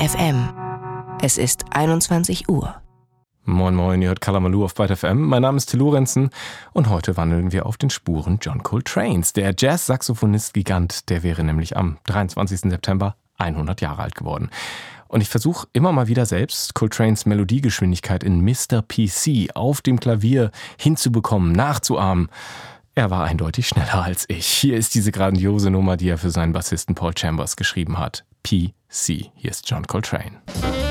FM. Es ist 21 Uhr. Moin Moin, ihr hört Kalamaloo auf Byte FM. Mein Name ist Till Lorenzen und heute wandeln wir auf den Spuren John Coltranes. Der Jazz-Saxophonist-Gigant, der wäre nämlich am 23. September 100 Jahre alt geworden. Und ich versuche immer mal wieder selbst Coltranes Melodiegeschwindigkeit in Mr. PC auf dem Klavier hinzubekommen, nachzuahmen. Er war eindeutig schneller als ich. Hier ist diese grandiose Nummer, die er für seinen Bassisten Paul Chambers geschrieben hat. PC. Hier ist John Coltrane.